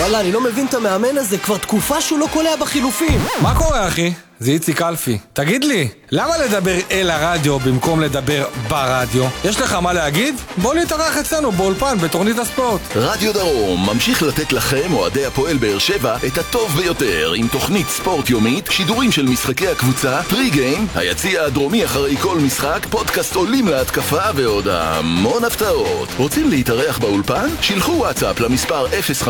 וואלה, אני לא מבין את המאמן הזה, כבר תקופה שהוא לא קולע בחילופים. מה קורה, אחי? זה איציק אלפי. תגיד לי, למה לדבר אל הרדיו במקום לדבר ברדיו? יש לך מה להגיד? בוא להתארח אצלנו באולפן בתוכנית הספורט. רדיו דרום ממשיך לתת לכם, אוהדי הפועל באר שבע, את הטוב ביותר עם תוכנית ספורט יומית, שידורים של משחקי הקבוצה, פרי גיים, היציע הדרומי אחרי כל משחק, פודקאסט עולים להתקפה ועוד המון הפתעות. רוצים להתארח באולפן? שילחו וואטסאפ למספר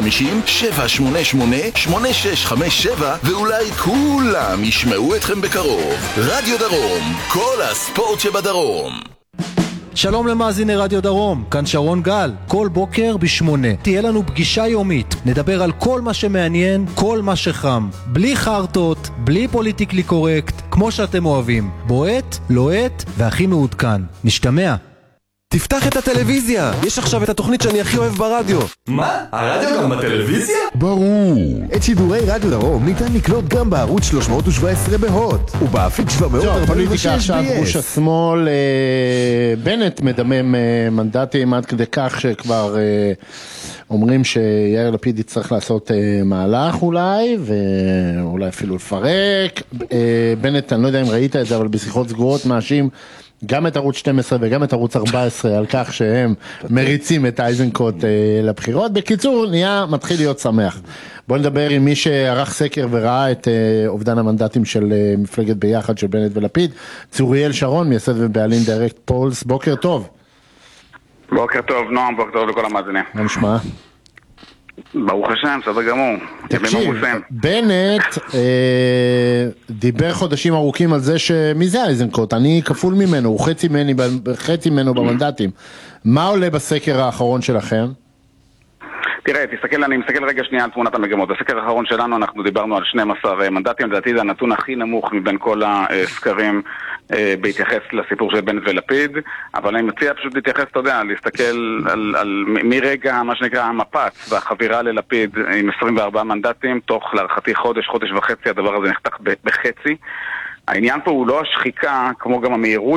050-788-8657 ואולי כולם ישמעו אתכם בקרוב. רדיו דרום, כל הספורט שבדרום. שלום למאזיני רדיו דרום, כאן שרון גל. כל בוקר ב8 תהיה לנו פגישה יומית. נדבר על כל מה שמעניין, כל מה שחם. בלי חרטות, בלי פוליטיקלי קורקט, כמו שאתם אוהבים. בועט, לוהט והכי מעודכן. נשתמע. תפתח את הטלוויזיה, יש עכשיו את התוכנית שאני הכי אוהב ברדיו. מה? הרדיו גם בטלוויזיה? ברור. את שידורי רדיו דרום ניתן לקלוט גם בערוץ 317 בהוט ובאפיק 746 עכשיו גוש ב-yes. השמאל, בנט מדמם מנדטים עד כדי כך שכבר אומרים שיאיר לפיד יצטרך לעשות מהלך אולי, ואולי אפילו לפרק. בנט, אני לא יודע אם ראית את זה, אבל בשיחות סגורות מאשים גם את ערוץ 12 וגם את ערוץ 14 על כך שהם מריצים את אייזנקוט לבחירות. בקיצור, מתחיל להיות שמח. בואו נדבר עם מי שערך סקר וראה את אובדן המנדטים של מפלגת ביחד של בנט ולפיד, צוריאל שרון, מייסד ובעלים דירקט פולס. בוקר טוב. בוקר טוב, נועם, בוקר טוב לכל המאזינים. מה נשמע? ברוך השם, בסדר גמור. תקשיב, בנט דיבר חודשים ארוכים על זה שמי זה אייזנקוט? אני כפול ממנו, הוא חצי ממנו במנדטים. מה עולה בסקר האחרון שלכם? תראה, אני מסתכל רגע שנייה על תמונת המגמות. בסקר האחרון שלנו אנחנו דיברנו על 12 מנדטים, לדעתי זה הנתון הכי נמוך מבין כל הסקרים בהתייחס לסיפור של בנט ולפיד, אבל אני מציע פשוט להתייחס, אתה יודע, להסתכל על מרגע מה שנקרא המפץ והחבירה ללפיד עם 24 מנדטים, תוך להערכתי חודש וחצי הדבר הזה נחתך בחצי. העניין פה הוא לא השחיקה, כמו גם המהירות